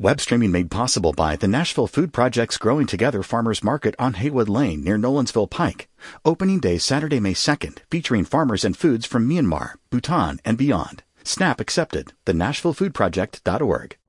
Web streaming made possible by the Nashville Food Project's Growing Together Farmers Market on Haywood Lane near Nolensville Pike. Opening day Saturday, May 2nd, featuring farmers and foods from Myanmar, Bhutan, and beyond. SNAP accepted. TheNashvilleFoodProject.org.